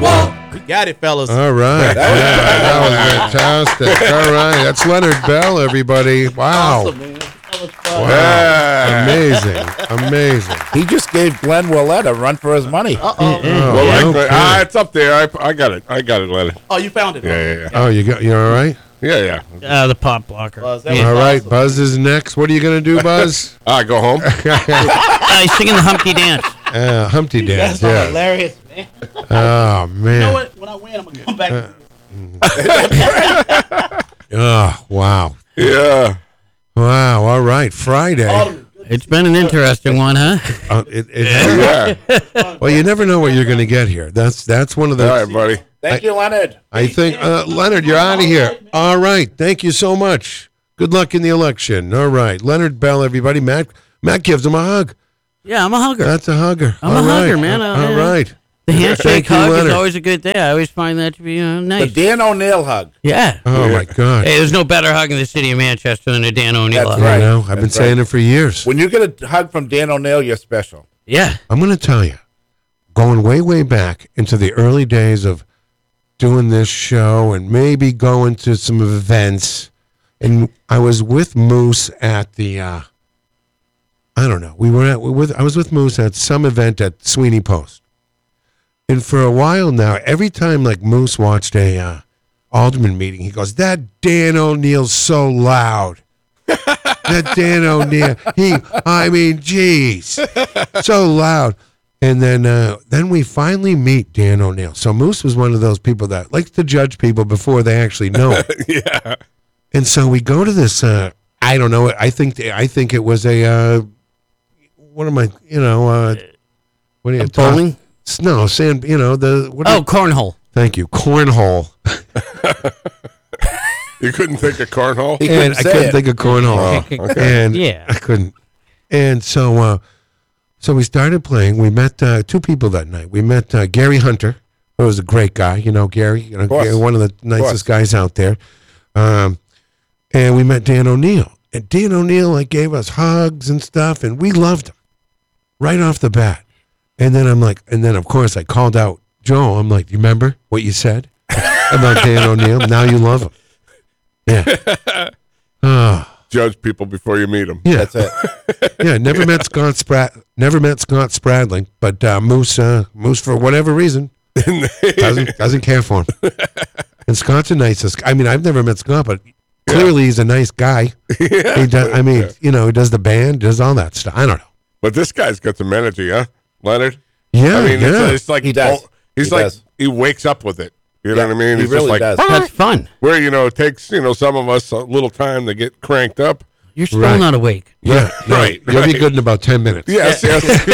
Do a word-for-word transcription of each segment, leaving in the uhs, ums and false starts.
walk. We got it, fellas. All right. That was- Yeah, that was fantastic. All right. That's Leonard Bell, everybody. Wow. Awesome, man. That was fun. Wow. Yeah. Amazing. Amazing. He just gave Glenn Willett a run for his money. Uh-oh. Oh, Well, okay. I, ah, it's up there. I, I got it. I got it, Leonard. Oh, you found it. Yeah, yeah, yeah. Oh, you got you all right? Yeah, yeah. Uh, the pop blocker. Buzz, that was All right. awesome. Buzz is next. What are you going to do, Buzz? I go home. Uh, he's singing the Humpty Dance. Uh, Humpty Dance. That's Yeah. hilarious, man. Oh, You know man. what? When I win, I'm going to come back. Oh, wow. Yeah. Wow. All right. Friday. Alderman, good It's been an interesting one, huh? Uh, it, it, Yeah. well, you never know what you're going to get here. That's that's one of the. All right, buddy. Thank you, Leonard. I think, uh, Leonard, you're out of here. All right. Thank you so much. Good luck in the election. All right. Leonard Bell, everybody. Matt Matt gives him a hug. Yeah, I'm a hugger. That's a hugger. I'm a All hugger, right. man. Uh, All yeah. right. the handshake Thank you, hug Leonard. is always a good day. I always find that to be uh, The nice. Dan O'Neill hug. yeah. Oh, my God. Hey, there's no better hug in the city of Manchester than a Dan O'Neill That's hug. I right. know. I've been That's saying it for years. When you get a hug from Dan O'Neill, you're special. Yeah. I'm going to tell you, going way, way back into the early days of doing this show and maybe going to some events, and I was with Moose at the, uh, I don't know, we were at, we were with, I was with Moose at some event at Sweeney Post. And for a while now, every time like Moose watched a uh, alderman meeting, he goes, "That Dan O'Neill's so loud." That Dan O'Neill, he, I mean, geez, so loud. And then, uh, then we finally meet Dan O'Neill. So Moose was one of those people that likes to judge people before they actually know it. Yeah. And so we go to this. Uh, I don't know. I think I think it was a. Uh, what am I? You know. Uh, what do you? Bowling? Top, no, sand. You know the. What Oh, do- cornhole. thank you. Cornhole. You couldn't think of cornhole? He And couldn't I say couldn't it. think of cornhole. Oh, okay. And Yeah. I couldn't. And so, uh, so we started playing. We met uh, two people that night. We met uh, Gary Hunter, who was a great guy. You know, Gary, you know, course. Gary, one of the nicest guys out there. Um, and we met Dan O'Neill. And Dan O'Neill like gave us hugs and stuff, and we loved him right off the bat. And then I'm like, and then of course I called out Joe. I'm like, you remember what you said about Dan O'Neill? Now you love him. Yeah. Oh. Judge people before you meet them. Yeah, That's it. yeah. Never met Scott Sprat. Never met Scott Spradling, but uh, Moose, uh, Moose, for whatever reason, doesn't doesn't care for him. And Scott's a nicest. I mean, I've never met Scott, but clearly he's a nice guy. Yeah. He does. I mean, you know, he does the band, does all that stuff. I don't know. But this guy's got some energy, huh, Leonard? Yeah, I mean, yeah. it's, it's like He does. oh, he's He like does. he wakes up with it. You know Yeah, what I mean? he He's really just like does. That's fun. where you know it takes you know some of us a little time to get cranked up. You're still Right. not awake. yeah, no, right, You'll be right. good in about ten minutes. Yes,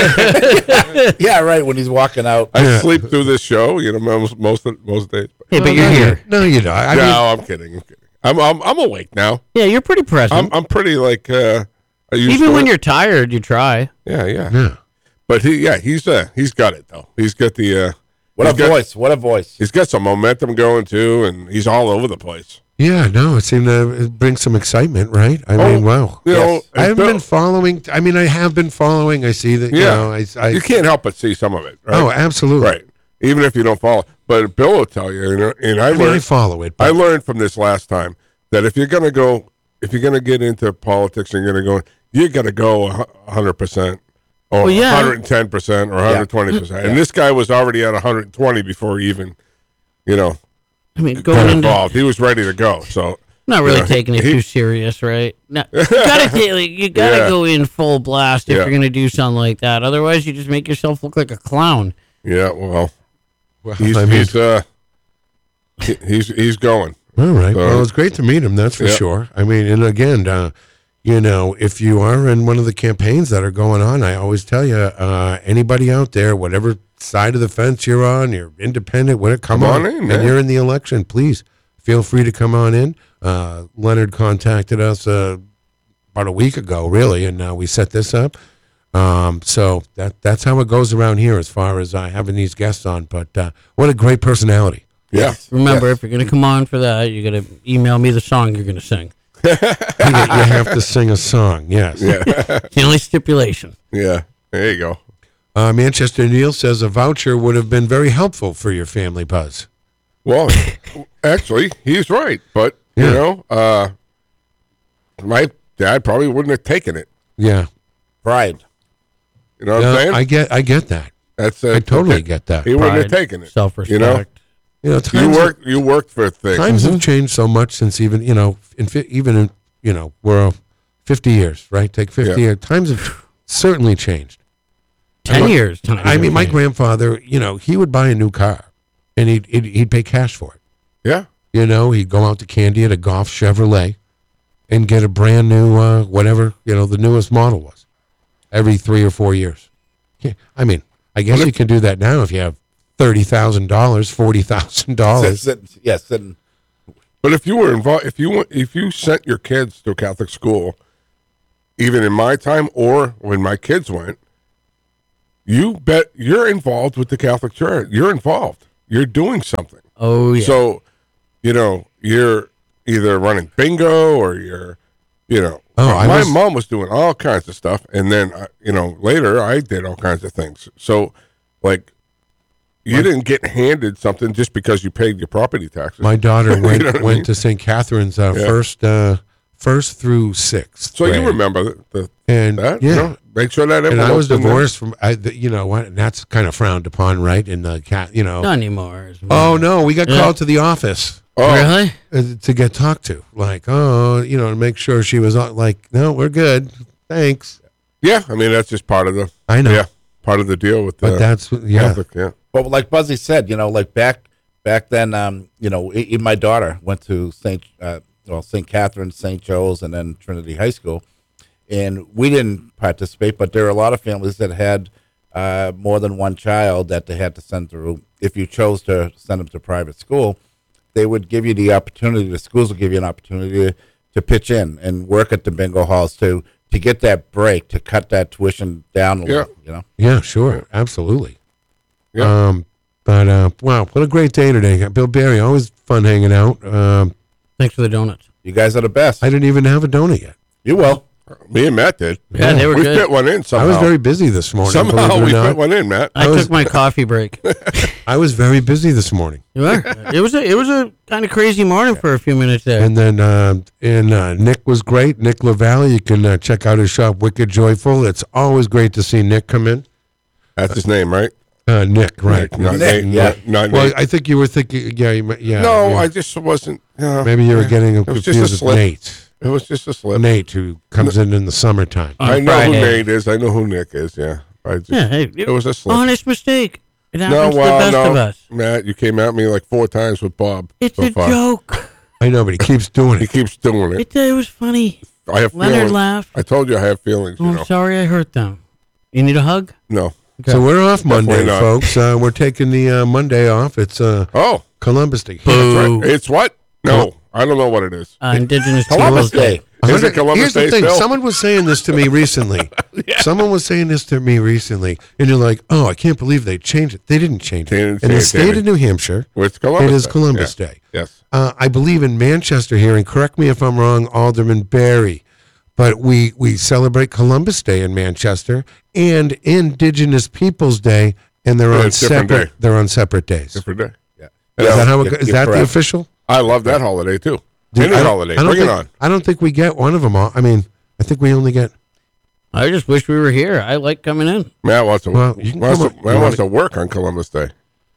yes. Yeah, right. When he's walking out. I Yeah. sleep through this show. You know, most most of, most days. Hey, but Well, you're no, here. No, you don't. I no, mean, I'm kidding. I'm kidding. I'm I'm, I'm awake now. Yeah, you're pretty present. I'm I'm pretty like uh. I used Even to when it. you're tired, you try. yeah yeah. yeah. But he yeah he's uh he's got it though. He's got the uh. What a he's got- voice. What a voice. He's got some momentum going too, and he's all over the place. Yeah, no, it seemed to bring some excitement, right? I Oh, mean, wow. You know, Yes. I haven't Bill- been following. I mean, I have been following. I see that. You Yeah. know, I, I, you can't help but see some of it. Right? Oh, absolutely. right. Even if you don't follow, but Bill will tell you, you know, and I I mean, I learned, follow it. I But learned from this last time that if you're gonna go, if you're gonna get into politics and you're gonna go, you got to go a hundred percent, or Well, yeah. one hundred ten percent, or one hundred twenty percent. And Yeah. this guy was already at one hundred twenty before he even, you know, I mean, got going into involved. He was ready to go. So not really Yeah. taking it He- too serious, right? No, you gotta ta- like, you gotta Yeah. go in full blast if Yeah. you're gonna do something like that. Otherwise, you just make yourself look like a clown. yeah, well, well, he's I mean, he's uh, he, he's he's going. all right. so- Well, it's great to meet him. That's for Yeah. sure. I mean, and again, uh, you know, if you are in one of the campaigns that are going on, I always tell you, uh, anybody out there, whatever side of the fence you're on, you're independent, when it come, Come on, on in, and man. you're in the election, please feel free to come on in. Uh, Leonard contacted us uh, about a week ago, really, and uh, we set this up. Um, so that that's how it goes around here as far as uh, having these guests on. But uh, what a great personality. Yeah. Remember, if you're gonna come on for that, you gotta email me the song you're gonna sing. you, you have to sing a song, yes. Yeah. It's the only stipulation. Yeah. There you go. Uh, Manchester Neil says a voucher would have been very helpful for your family, Buzz. Well, actually, he's right. But, you Yeah. know, uh, my dad probably wouldn't have taken it. Yeah. Pride. You know what No, I'm saying? I get I get that. That's uh, I totally okay. get that. He wouldn't have Pride, taken it. Self-respect. You know, You know, you times, worked. You worked for things. times have changed so much since even, you know, in fi- even in, you know, we're fifty years, right? Take fifty Yeah. years. Times have certainly changed. Ten years. Time I mean, my Okay. grandfather, you know, he would buy a new car and he'd, he'd, he'd pay cash for it. Yeah. You know, he'd go out to Candy at a Golf Chevrolet and get a brand new, uh, whatever, you know, the newest model was every three or four years. Yeah, I mean, I guess you can do that now if you have thirty thousand dollars, forty thousand Sit, dollars. sit, yes, sitting. But if you were involved, if you went- if you sent your kids to a Catholic school, even in my time or when my kids went, you bet you're involved with the Catholic Church. You're involved. You're doing something. Oh yeah. So, you know, you're either running bingo or you're, you know, Oh, I my was- mom was doing all kinds of stuff, and then uh, you know later I did all kinds of things. So, like, you didn't get handed something just because you paid your property taxes. My daughter You went know what I went mean? to Saint Catherine's uh, Yeah. first uh, first through sixth. So you grade. remember the, the and that? yeah. You know, make sure that. And I was envelope's in there. divorced from, I, the, you know what, and that's kind of frowned upon, right? In the cat, you know. Not anymore. Oh no, we got Yeah. called to the office Oh, Really? uh, to get talked to. Like, oh, you know, to make sure she was uh, like, no, we're good, thanks. yeah. I mean, that's just part of the. I know, Yeah, part of the deal with the but that's yeah, Catholic. Yeah. But like Buzzy said, you know, like back back then, um, you know, e- even my daughter went to Saint uh, well Saint Catherine's, Saint Joe's, and then Trinity High School, and we didn't participate. But there are a lot of families that had uh, more than one child that they had to send through. If you chose to send them to private school, they would give you the opportunity. The schools would give you an opportunity to, to pitch in and work at the bingo halls to to get that break, to cut that tuition down a Yeah. little. You know. yeah, sure, absolutely. Yeah. Um, but uh, wow, what a great day today, Bill Barry. Always fun hanging out. Um, Thanks for the donuts. You guys are the best. I didn't even have a donut yet. You will. Me and Matt did. Yeah, they were we good. fit one in somehow. I was very busy this morning. somehow believe it we or fit not. one in, Matt. I, I was- took my coffee break. I was very busy this morning. You are. It was a it was a kind of crazy morning for a few minutes there. And then uh, and uh, Nick was great. Nick LaValle. You can uh, check out his shop, Wicked Joyful. It's always great to see Nick come in. That's his name, right? Uh, Nick, right? Nick, not Nick, Nate. yeah. Not, not Well, Nate. I think you were thinking, yeah, you, might- yeah. no, yeah. I just wasn't. Uh, maybe you were getting him It was confused just a with slip. Nate. It was just a slip. Nate, who comes in in the summertime. On I know who Friday. Nate is. I know who Nick is. Yeah. I just, Yeah, hey, it was a slip. honest mistake. It no, happens to well, the best no, of us. Matt, you came at me like four times with Bob. It's so a far. joke. I know, but he keeps doing He it. keeps doing it. It, uh, it was funny. I have Leonard feelings. laughed. I told you I have feelings. Oh, You I'm know. sorry I hurt them. You need a hug? No. So we're off Monday, not. folks. Uh, we're taking the uh, Monday off. It's uh, Oh, Columbus Day. that's Boo. right. It's what? No, I don't know what it is. Uh, Indigenous Columbus Peoples Day. Is it Columbus Here's the Day thing. still? Someone was saying this to me recently. Someone was saying this to me recently, and you're like, "Oh, I can't believe they changed it. They didn't change They it." didn't In the change it, state Danny. of New Hampshire, Well, it's Columbus it is Day. Columbus Yeah. Day. Yes. Uh, I believe in Manchester here, and correct me if I'm wrong, Alderman Barry, but we we celebrate Columbus Day in Manchester and Indigenous Peoples Day, and they're Yeah, on it's different separate. day. They're on separate days. Different day. Yeah. Is that how it, You're- go- is you're that the correct. official? I love that holiday too. Dude, Any I don't- holiday. I don't Bring think, it on. I don't think we get one of them all. I mean, I think we only get. I just wish we were here. I like coming in. Matt wants to, Well, you can wants, come to, up- Matt you wants wanna- to work on Columbus Day.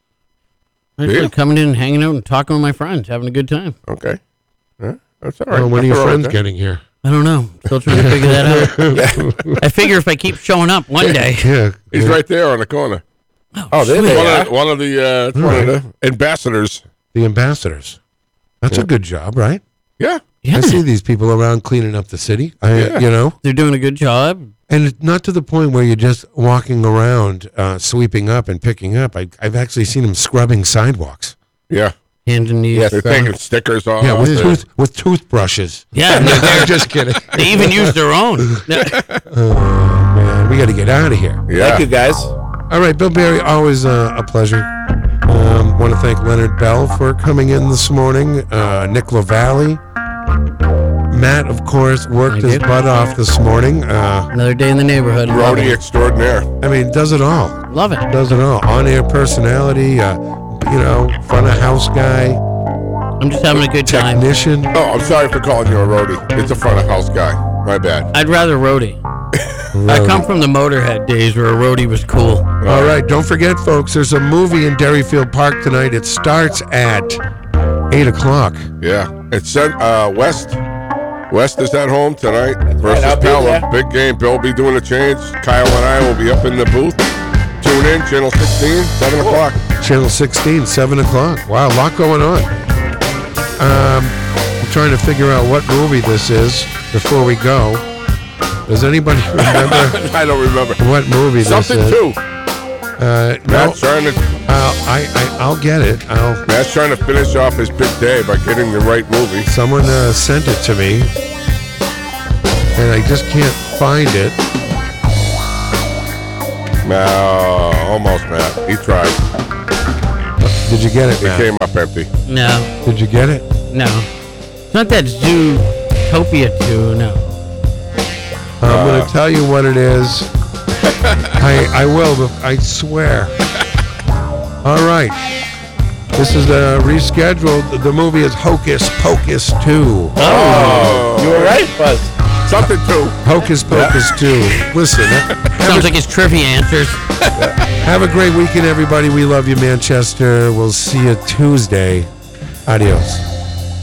I just Yeah. like coming in and hanging out and talking with my friends, having a good time. Okay. Yeah, that's all right. Well, when are Nothing your wrong with friends that. getting here? I don't know. Still trying to figure that out. I figure if I keep showing up one day. Yeah, He's yeah. right there on the corner. Oh, there they One are. of, one of the uh, one of the ambassadors. The ambassadors. That's a good job, right? Yeah. Yeah, I see these people around cleaning up the city. I, Yeah. you know, they're doing a good job. and it's not to the point where you're just walking around, uh, sweeping up and picking up. I, I've actually seen them scrubbing sidewalks. Yeah. Hands and knees. Yes. They're taking stickers off. Yeah, with, They're- tooth, with toothbrushes. Yeah, and they're- I'm just kidding. they even use their own. Oh man, we got to get out of here. yeah. Thank you, guys. All right, Bill Barry, always uh, a pleasure. Um, want to thank Leonard Bell for coming in this morning. Uh, Nick LaValle, Matt, of course, worked Thank his you. butt off this morning. Uh, Another day in the neighborhood. Love Roadie it. extraordinaire. I mean, does it all. Love it. Does it all. On-air personality, uh, you know, front of house guy, I'm just having a good time. technician. Oh, I'm sorry for calling you a roadie. It's a front of house guy. My bad. I'd rather roadie. I come from the Motorhead days where a roadie was cool. All right, don't forget, folks, there's a movie in Derryfield Park tonight. It starts at eight o'clock. Yeah. It's sent, uh, West. West is at home tonight versus I'll be Pella. there. Big game. Bill will be doing a change. Kyle and I will be up in the booth. Tune in, channel sixteen, seven o'clock. Channel sixteen, seven o'clock. Wow, a lot going on. Um, I'm trying to figure out what movie this is before we go. Does anybody remember I don't remember. what movie Something this is? too. Uh, no, Matt's trying to I'll, I, I, I'll get it. I'll. Matt's trying to finish off his big day by getting the right movie. Someone uh, sent it to me, and I just can't find it. No, almost, Matt. He tried. Did you get it, It Matt? came up empty. No, Did you get it? no. It's not that Zootopia two, no. I'm going Uh. to tell you what it is. I I will, but I swear. All right. This is uh, rescheduled. The movie is Hocus Pocus two. Oh, you were right, Buzz. Something too. Hocus Pocus two. Listen, uh, have Sounds a, like it's trivia answers. have a great weekend, everybody. We love you, Manchester. We'll see you Tuesday. Adios.